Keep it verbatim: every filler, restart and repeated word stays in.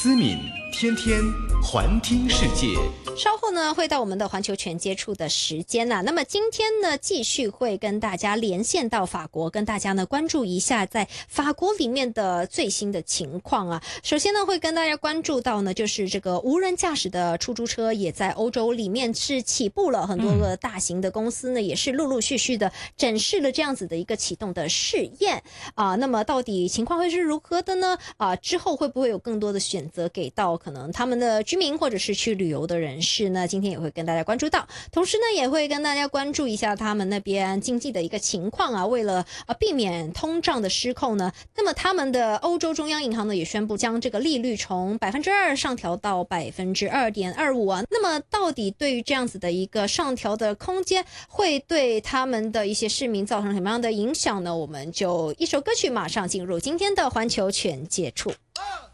思敏天天环听世界。 稍后呢会到我们的环球全接触的时间呐、啊。那么今天呢继续会跟大家连线到法国，跟大家呢关注一下在法国里面的最新的情况啊。首先呢会跟大家关注到呢就是这个无人驾驶的出租车也在欧洲里面是起步了，很多个大型的公司呢也是陆陆续续的展示了这样子的一个启动的试验啊。那么到底情况会是如何的呢？啊，之后会不会有更多的选择给到可能他们的居民或者是去旅游的人士呢？今天也会跟大家关注到，同时呢也会跟大家关注一下他们那边经济的一个情况啊。为了呃避免通胀的失控呢，那么他们的欧洲中央银行呢也宣布将这个利率从百分之二上调到百分之二点二五啊。那么到底对于这样子的一个上调的空间，会对他们的一些市民造成什么样的影响呢？我们就一首歌曲马上进入今天的环球全接触。